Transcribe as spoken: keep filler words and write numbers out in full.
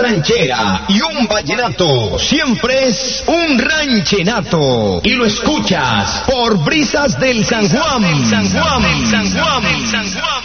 ranchera y un vallenato siempre es un ranchenato. Y lo escuchas por Brisas del San Juan. San Juan, San Juan, San Juan.